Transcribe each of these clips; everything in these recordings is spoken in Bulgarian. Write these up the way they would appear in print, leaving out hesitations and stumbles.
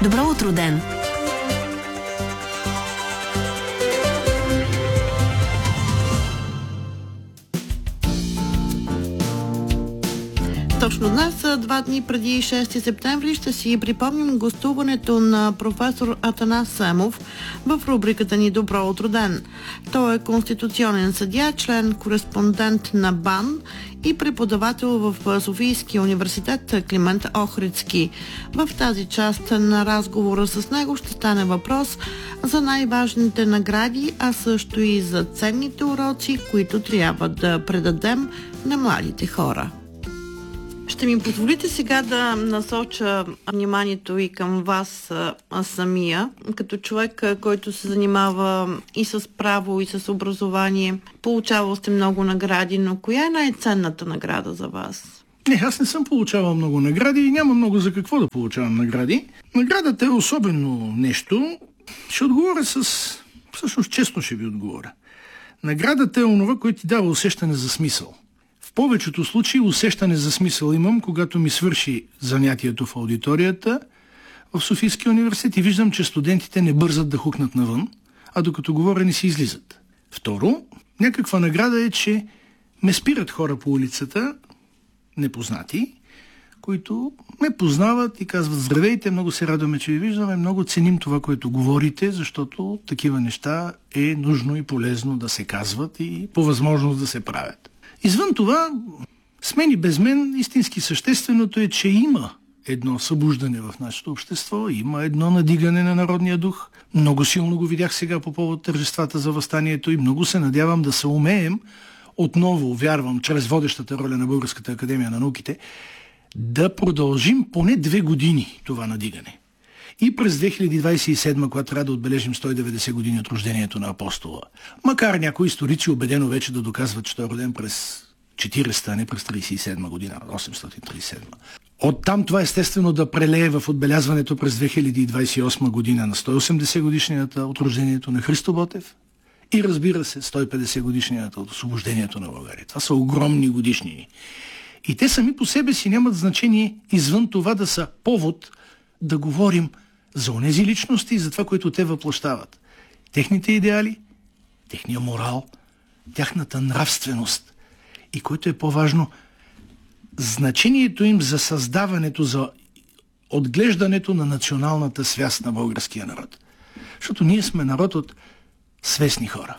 Добро утро, ден! Точно днес, 2 дни преди 6 септември, ще си припомним гостуването на професор Атанас Семов в рубриката ни Добро утро, ден. Той е конституционен съдия, член-кореспондент на БАН и преподавател в Софийския университет Климент Охридски. В тази част на разговора с него ще стане въпрос за най-важните награди, а също и за ценните уроци, които трябва да предадем на младите хора. Ще ми позволите сега да насоча вниманието и към вас самия, като човек, който се занимава и с право, и с образование. Получавал сте много награди, но коя е най-ценната награда за вас? Не, аз не съм получавал много награди и няма много за какво да получавам награди. Наградата е особено нещо. Ще отговоря всъщност честно ще ви отговоря. Наградата е онова, което ти дава усещане за смисъл. В повечето случаи усещане за смисъл имам, когато ми свърши занятието в аудиторията в Софийския университет и виждам, че студентите не бързат да хукнат навън, а докато говоря не си излизат. Второ, някаква награда е, че ме спират хора по улицата, непознати, които ме познават и казват: здравейте, много се радваме, че ви виждаме, много ценим това, което говорите, защото такива неща е нужно и полезно да се казват и по възможност да се правят. Извън това, с мен и без мен, истински същественото е, че има едно събуждане в нашето общество, има едно надигане на народния дух. Много силно го видях сега по повод тържествата за въстанието и много се надявам да се умеем, отново вярвам, чрез водещата роля на Българската академия на науките, да продължим поне 2 години това надигане. И през 2027, когато трябва да отбележим 190 години от рождението на апостола. Макар някои историци убедено вече да доказват, че той е роден през 40, а не през 37 година, 837. Оттам това естествено да прелее в отбелязването през 2028 година на 180 годишнината от рождението на Христо Ботев и, разбира се, 150 годишнината от освобождението на България. Това са огромни годишнини. И те сами по себе си нямат значение извън това да са повод да говорим за онези личности и за това, което те въплащават. Техните идеали, техния морал, тяхната нравственост и, което е по-важно, значението им за създаването, за отглеждането на националната свяст на българския народ. Защото ние сме народ от свестни хора,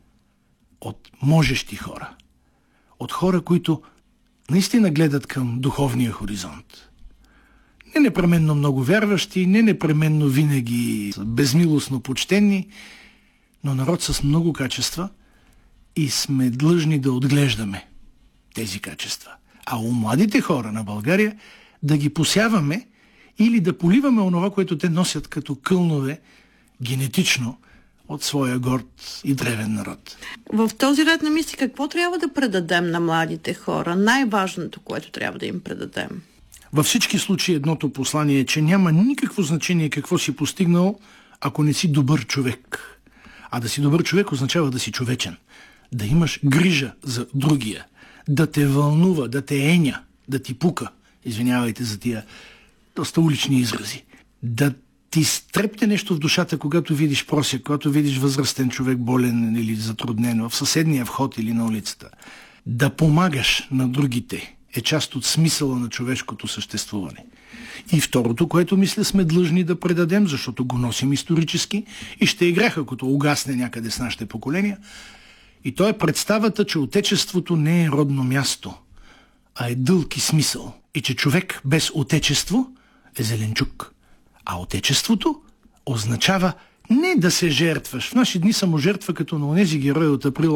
от можещи хора, от хора, които наистина гледат към духовния хоризонт. Не непременно много вярващи, не непременно винаги безмилостно почтени, но народ с много качества и сме длъжни да отглеждаме тези качества. А у младите хора на България да ги посяваме или да поливаме онова, което те носят като кълнове генетично от своя горд и древен народ. В този ред на мисли, какво трябва да предадем на младите хора? Най-важното, което трябва да им предадем? Във всички случаи едното послание е, че няма никакво значение какво си постигнал, ако не си добър човек. А да си добър човек означава да си човечен. Да имаш грижа за другия. Да те вълнува, да те еня, да ти пука. Извинявайте за тия доста улични изрази. Да ти стрепне нещо в душата, когато видиш просяк, когато видиш възрастен човек болен или затруднен в съседния вход или на улицата. Да помагаш на другите е част от смисъла на човешкото съществуване. И второто, което мисля сме длъжни да предадем, защото го носим исторически и ще е грех, ако угасне някъде с нашите поколения, и то е представата, че отечеството не е родно място, а е дълг и смисъл. И че човек без отечество е зеленчук. А отечеството означава не да се жертваш. В наши дни саможертва като на онези герои от април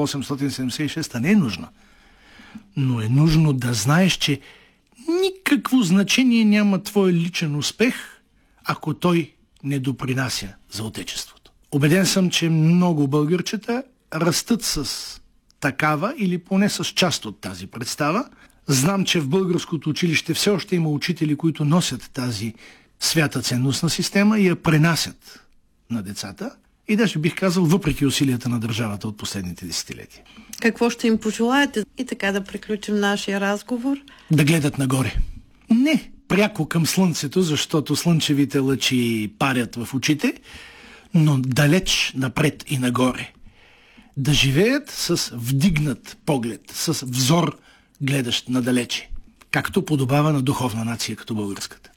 876 не е нужна. Но е нужно да знаеш, че никакво значение няма твой личен успех, ако той не допринася за отечеството. Убеден съм, че много българчета растат с такава или поне с част от тази представа. Знам, че в българското училище все още има учители, които носят тази свята ценностна система и я пренасят на децата. И даже бих казал, въпреки усилията на държавата от последните десетилетия. Какво ще им пожелаете? И така да приключим нашия разговор. Да гледат нагоре. Не пряко към слънцето, защото слънчевите лъчи парят в очите, но далеч напред и нагоре. Да живеят с вдигнат поглед, с взор гледащ надалече, както подобава на духовна нация като българската.